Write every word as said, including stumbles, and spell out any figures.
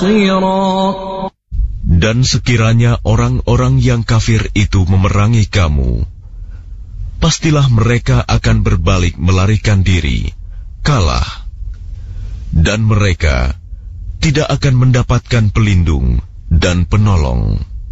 نصيرا. Dan sekiranya orang-orang yang kafir itu memerangi kamu, pastilah mereka akan berbalik melarikan diri, kalah, dan mereka tidak akan mendapatkan pelindung dan penolong.